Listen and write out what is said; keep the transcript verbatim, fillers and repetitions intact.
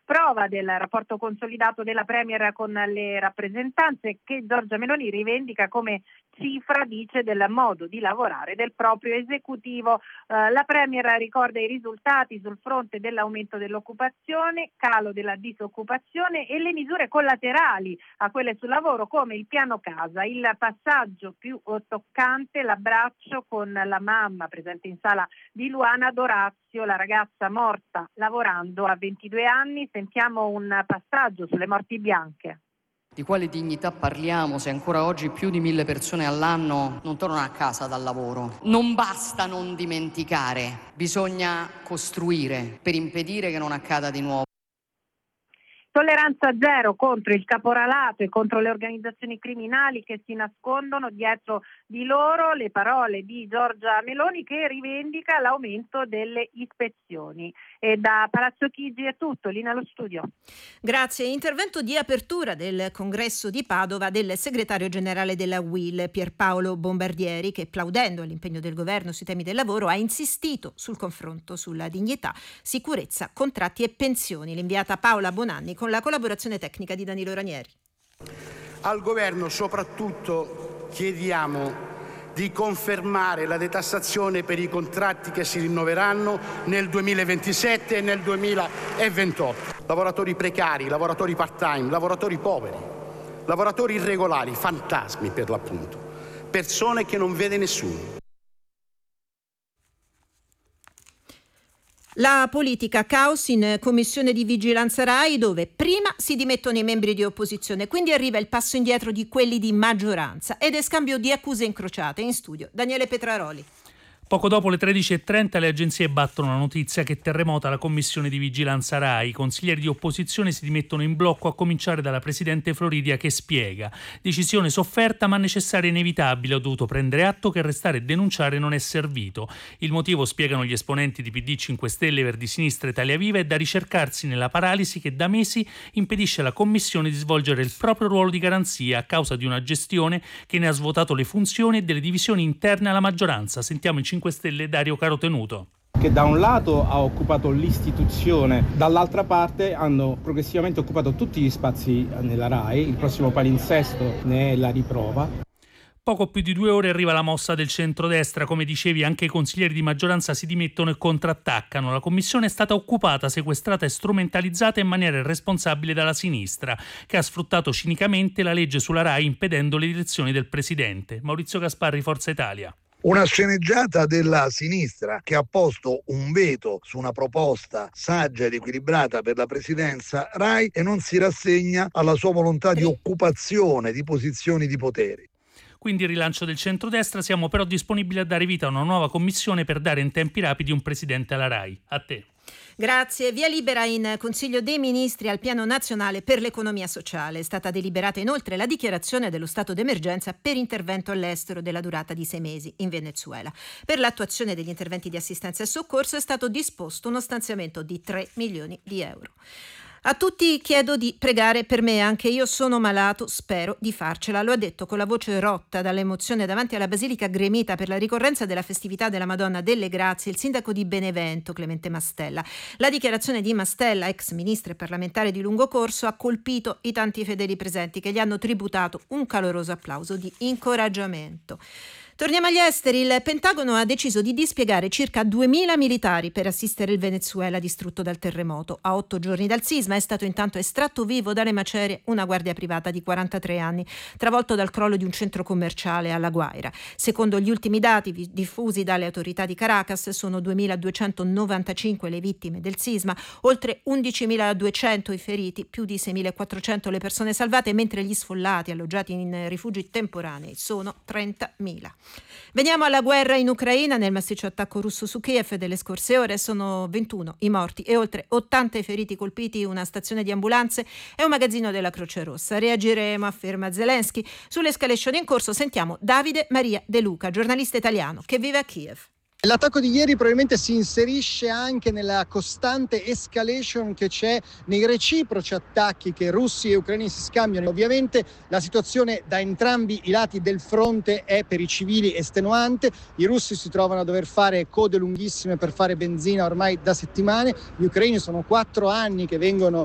prova del rapporto consolidato della Premier con le rappresentanze, che Giorgia Meloni rivendica come cifra, dice, del modo di lavorare del proprio esecutivo. Eh, la Premier ricorda i risultati sul fronte dell'aumento dell'occupazione, calo della disoccupazione e le misure collaterali a quelle sul lavoro, come il piano casa. Il passaggio più toccante, l'abbraccio con la mamma presente in sala di Luana Dorazio, la ragazza morta lavorando a ventidue anni. Sentiamo un passaggio sulle morti bianche. Di quale dignità parliamo se ancora oggi più di mille persone all'anno non tornano a casa dal lavoro? Non basta non dimenticare, bisogna costruire per impedire che non accada di nuovo. Tolleranza zero contro il caporalato e contro le organizzazioni criminali che si nascondono dietro di loro, le parole di Giorgia Meloni, che rivendica l'aumento delle ispezioni. E da Palazzo Chigi è tutto, Lina allo studio. Grazie. Intervento di apertura del congresso di Padova del segretario generale della U I L, Pierpaolo Bombardieri, che, plaudendo all'impegno del governo sui temi del lavoro, ha insistito sul confronto sulla dignità, sicurezza, contratti e pensioni. L'inviata Paola Bonanni con la collaborazione tecnica di Danilo Ranieri. Al governo soprattutto chiediamo di confermare la detassazione per i contratti che si rinnoveranno nel duemilaventisette e nel duemilaventotto. Lavoratori precari, lavoratori part-time, lavoratori poveri, lavoratori irregolari, fantasmi per l'appunto, persone che non vede nessuno. La politica, caos in commissione di vigilanza Rai, dove prima si dimettono i membri di opposizione, quindi arriva il passo indietro di quelli di maggioranza ed è scambio di accuse incrociate. In studio Daniele Petraroli. Poco dopo le tredici e trenta le agenzie battono la notizia che terremota la commissione di vigilanza Rai. I consiglieri di opposizione si dimettono in blocco, a cominciare dalla presidente Floridia, che spiega: decisione sofferta ma necessaria e inevitabile, ho dovuto prendere atto che restare e denunciare non è servito. Il motivo, spiegano gli esponenti di P D, cinque Stelle, Verdi Sinistra e Italia Viva, è da ricercarsi nella paralisi che da mesi impedisce alla commissione di svolgere il proprio ruolo di garanzia a causa di una gestione che ne ha svuotato le funzioni e delle divisioni interne alla maggioranza. Sentiamo il cinque Stelle Dario Carotenuto. Che da un lato ha occupato l'istituzione, dall'altra parte hanno progressivamente occupato tutti gli spazi nella Rai. Il prossimo palinsesto ne è la riprova. Poco più di due ore arriva la mossa del centrodestra. Come dicevi, anche i consiglieri di maggioranza si dimettono e contrattaccano. La commissione è stata occupata, sequestrata e strumentalizzata in maniera irresponsabile dalla sinistra, che ha sfruttato cinicamente la legge sulla Rai impedendo le elezioni del presidente. Maurizio Gasparri, Forza Italia. Una sceneggiata della sinistra che ha posto un veto su una proposta saggia ed equilibrata per la presidenza Rai e non si rassegna alla sua volontà di occupazione di posizioni di potere. Quindi il rilancio del centrodestra. Siamo però disponibili a dare vita a una nuova commissione per dare in tempi rapidi un presidente alla Rai. A te. Grazie. Via libera in Consiglio dei Ministri al Piano Nazionale per l'Economia Sociale. È stata deliberata inoltre la dichiarazione dello stato d'emergenza per intervento all'estero della durata di sei mesi in Venezuela. Per l'attuazione degli interventi di assistenza e soccorso è stato disposto uno stanziamento di tre milioni di euro. A tutti chiedo di pregare per me, anche io sono malato, spero di farcela. Lo ha detto con la voce rotta dall'emozione davanti alla Basilica gremita per la ricorrenza della festività della Madonna delle Grazie il sindaco di Benevento, Clemente Mastella. La dichiarazione di Mastella, ex ministro e parlamentare di lungo corso, ha colpito i tanti fedeli presenti che gli hanno tributato un caloroso applauso di incoraggiamento. Torniamo agli esteri. Il Pentagono ha deciso di dispiegare circa duemila militari per assistere il Venezuela distrutto dal terremoto. A otto giorni dal sisma è stato intanto estratto vivo dalle macerie una guardia privata di quarantatré anni, travolto dal crollo di un centro commerciale alla Guaira. Secondo gli ultimi dati diffusi dalle autorità di Caracas, sono duemiladuecentonovantacinque le vittime del sisma, oltre undicimiladuecento i feriti, più di seimilaquattrocento le persone salvate, mentre gli sfollati alloggiati in rifugi temporanei sono trentamila. Veniamo alla guerra in Ucraina. Nel massiccio attacco russo su Kiev delle scorse ore sono ventuno i morti e oltre ottanta i feriti, colpiti una stazione di ambulanze e un magazzino della Croce Rossa. Reagiremo, afferma Zelensky. Sull'escalation in corso sentiamo Davide Maria De Luca, giornalista italiano che vive a Kiev. L'attacco di ieri probabilmente si inserisce anche nella costante escalation che c'è nei reciproci attacchi che russi e ucraini si scambiano. Ovviamente la situazione da entrambi i lati del fronte è per i civili estenuante. I russi si trovano a dover fare code lunghissime per fare benzina ormai da settimane. Gli ucraini sono quattro anni che vengono